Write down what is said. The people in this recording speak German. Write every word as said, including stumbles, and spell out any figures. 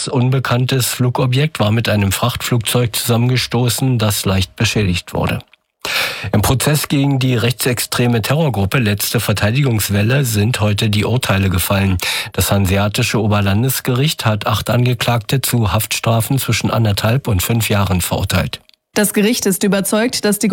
unbekanntes Flugobjekt war mit einem Frachtflugzeug zusammengestoßen, das leicht beschädigt wurde. Im Prozess gegen die rechtsextreme Terrorgruppe Letzte Verteidigungswelle sind heute die Urteile gefallen. Das Hanseatische Oberlandesgericht hat acht Angeklagte zu Haftstrafen zwischen anderthalb und fünf Jahren verurteilt. Das Gericht ist überzeugt, dass die